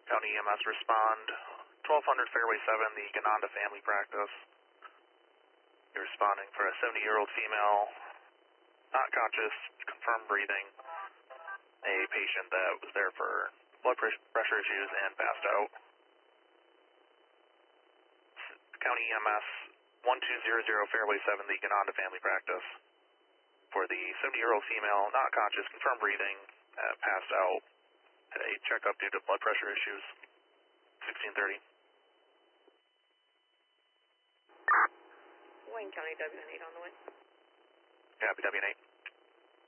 County EMS respond. 1200 Fairway 7, the Gananda Family Practice. You're responding for a 70-year-old female, not conscious, confirmed breathing. A patient that was there for blood pressure issues and passed out. County EMS 1200 Fairway 7, the Gananda Family Practice. For the 70-year-old female, not conscious, confirmed breathing, passed out. Had a checkup due to blood pressure issues. 1630. Wayne County W8 on the way. Copy, W8.